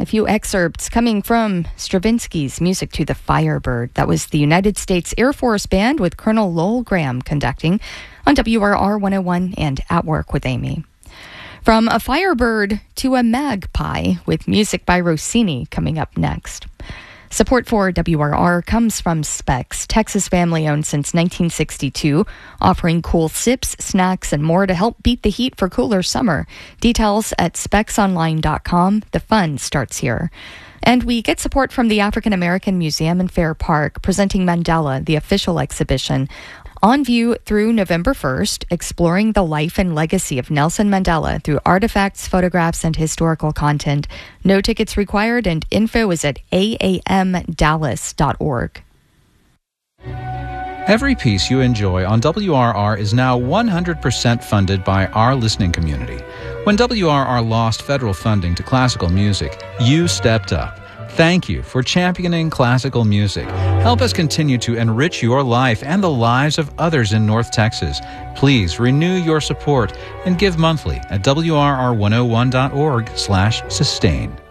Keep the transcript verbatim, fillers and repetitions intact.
A few excerpts coming from Stravinsky's Music to the Firebird. That was the United States Air Force Band with Colonel Lowell Graham conducting on W R R one oh one and At Work with Amy. From a firebird to a magpie with music by Rossini coming up next. Support for W R R comes from Specs, Texas family-owned since nineteen sixty-two, offering cool sips, snacks, and more to help beat the heat for cooler summer. Details at specs online dot com. The fun starts here. And we get support from the African American Museum in Fair Park, presenting Mandela, the official exhibition, on view through November first, exploring the life and legacy of Nelson Mandela through artifacts, photographs, and historical content. No tickets required, and info is at a a m dallas dot org. Every piece you enjoy on W R R is now one hundred percent funded by our listening community. When W R R lost federal funding to classical music, you stepped up. Thank you for championing classical music. Help us continue to enrich your life and the lives of others in North Texas. Please renew your support and give monthly at W R R one oh one dot org slash sustain.